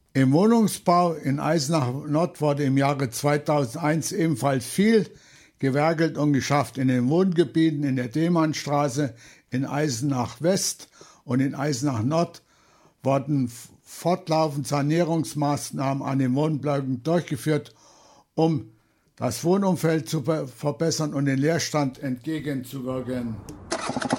Im Wohnungsbau in Eisenach Nord wurde im Jahre 2001 ebenfalls viel gewerkelt und geschafft. In den Wohngebieten in der Demannstraße, in Eisenach West und in Eisenach Nord wurden fortlaufend Sanierungsmaßnahmen an den Wohnblöcken durchgeführt, um das Wohnumfeld zu verbessern und den Leerstand entgegenzuwirken.